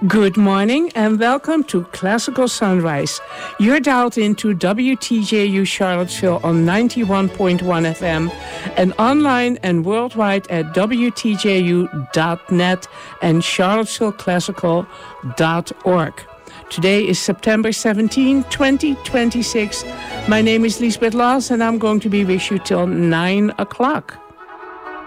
Good morning and welcome to Classical Sunrise. You're dialed into WTJU Charlottesville on 91.1 FM and online and worldwide at WTJU.net and charlottesvilleclassical.org. Today is September 17, 2026. My name is Lisbeth Laws and I'm going to be with you till 9 o'clock.